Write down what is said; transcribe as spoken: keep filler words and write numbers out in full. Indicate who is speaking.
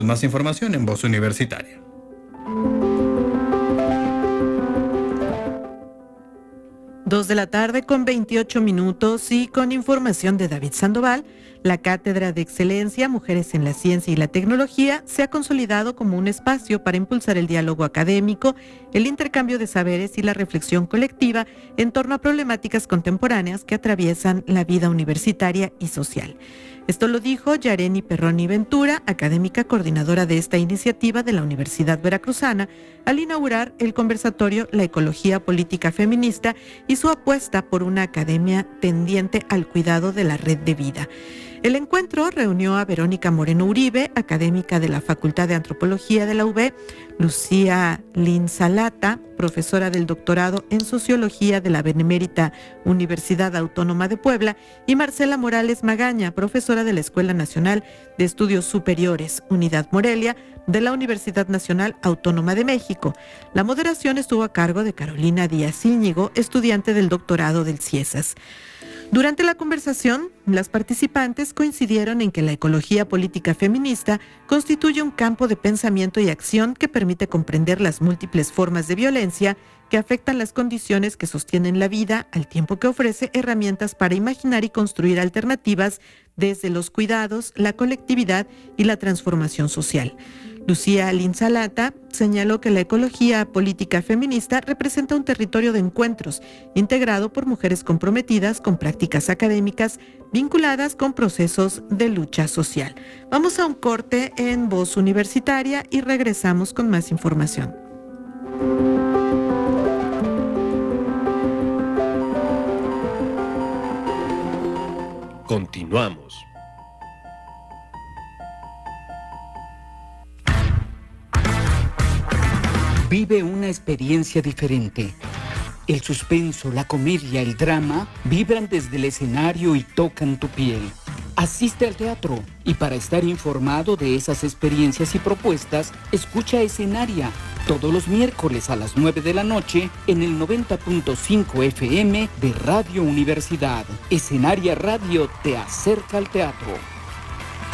Speaker 1: Más información en Voz Universitaria.
Speaker 2: Dos de la tarde con veintiocho minutos y con información de David Sandoval, la Cátedra de Excelencia Mujeres en la Ciencia y la Tecnología se ha consolidado como un espacio para impulsar el diálogo académico, el intercambio de saberes y la reflexión colectiva en torno a problemáticas contemporáneas que atraviesan la vida universitaria y social. Esto lo dijo Yareni Perroni Ventura, académica coordinadora de esta iniciativa de la Universidad Veracruzana, al inaugurar el conversatorio La Ecología Política Feminista y su apuesta por una academia tendiente al cuidado de la red de vida. El encuentro reunió a Verónica Moreno Uribe, académica de la Facultad de Antropología de la U B, Lucía Linsalata, profesora del doctorado en Sociología de la Benemérita Universidad Autónoma de Puebla, y Marcela Morales Magaña, profesora de la Escuela Nacional de Estudios Superiores, Unidad Morelia, de la Universidad Nacional Autónoma de México. La moderación estuvo a cargo de Carolina Díaz Íñigo, estudiante del doctorado del CIESAS. Durante la conversación, las participantes coincidieron en que la ecología política feminista constituye un campo de pensamiento y acción que permite comprender las múltiples formas de violencia que afectan las condiciones que sostienen la vida, al tiempo que ofrece herramientas para imaginar y construir alternativas desde los cuidados, la colectividad y la transformación social. Lucía Linsalata señaló que la ecología política feminista representa un territorio de encuentros integrado por mujeres comprometidas con prácticas académicas vinculadas con procesos de lucha social. Vamos a un corte en Voz Universitaria y regresamos con más información.
Speaker 3: Continuamos.
Speaker 4: Vive una experiencia diferente. El suspenso, la comedia, el drama vibran desde el escenario y tocan tu piel. Asiste al teatro y para estar informado de esas experiencias y propuestas, escucha Escenaria todos los miércoles a las nueve de la noche en el noventa punto cinco F M de Radio Universidad. Escenaria Radio te acerca al teatro.